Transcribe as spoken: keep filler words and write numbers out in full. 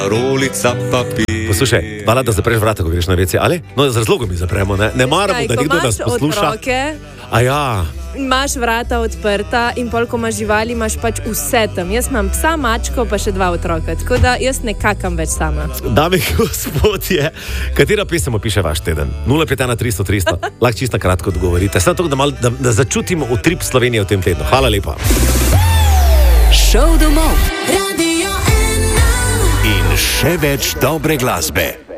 Rolica papir. Poslušaj, hvala, da zapreš vrata, ko greš na vece, ali? No, z razlogom mi zapremo, ne, ne maramo, da nekdo nas posluša. Otroke, A ja, imaš vrata odprta in pol, ko imaš živali, imaš pač vse tam. Jaz imam psa, mačko, pa še dva otroka, tako da jaz ne kakam več sama. dame in gospodje, katera pesem opiše vaš teden? nula pet ena tristo tristo, lahko čisto kratko odgovorite. Samo to, da, mal, da, da začutimo utrip Slovenije v tem tednu. Hvala lepa. Šov domov. Radio ena. In še več dobre glasbe.